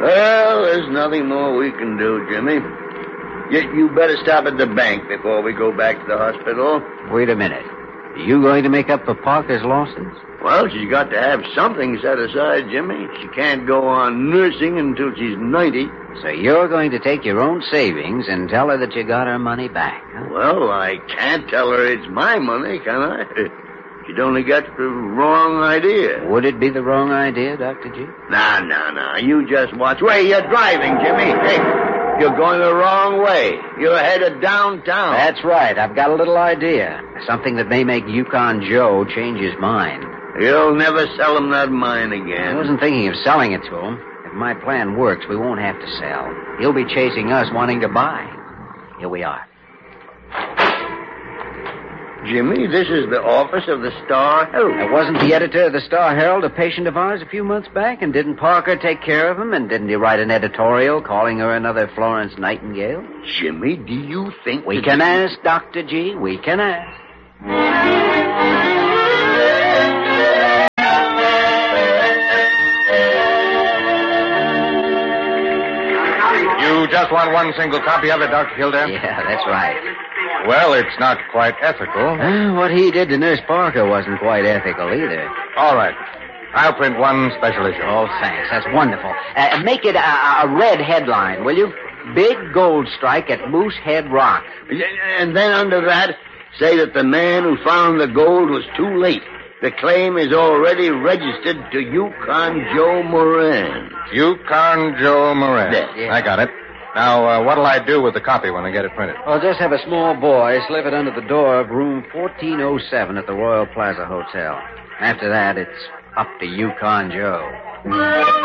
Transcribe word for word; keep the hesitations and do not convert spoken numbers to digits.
Well, there's nothing more we can do, Jimmy. Yet you better stop at the bank before we go back to the hospital. Wait a minute. Are you going to make up for Parker's losses? Well, she's got to have something set aside, Jimmy. She can't go on nursing until she's ninety. So you're going to take your own savings and tell her that you got her money back, huh? Well, I can't tell her it's my money, can I? She'd only got the wrong idea. Would it be the wrong idea, Doctor G? Nah, nah, nah. You just watch. Wait, you're driving, Jimmy. Hey, you're going the wrong way. You're headed downtown. That's right. I've got a little idea. Something that may make Yukon Joe change his mind. You'll never sell him that mine again. I wasn't thinking of selling it to him. If my plan works, we won't have to sell. He'll be chasing us wanting to buy. Here we are. Jimmy, this is the office of the Star Herald. Now, wasn't the editor of the Star Herald a patient of ours a few months back? And didn't Parker take care of him? And didn't he write an editorial calling her another Florence Nightingale? Jimmy, do you think... We can ask, Doctor G. We can ask. You just want one single copy of it, Doctor Kildare? Yeah, that's right. Well, it's not quite ethical. Uh, what he did to Nurse Parker wasn't quite ethical either. All right. I'll print one special issue. Oh, thanks. That's wonderful. Uh, make it a, a red headline, will you? Big gold strike at Moosehead Rock. And then under that, say that the man who found the gold was too late. The claim is already registered to Yukon Joe Moran. Yukon Joe Moran. Yes. Yeah. I got it. Now, uh, what'll I do with the copy when I get it printed? Well, just have a small boy slip it under the door of room fourteen oh seven at the Royal Plaza Hotel. After that, it's up to Yukon Joe.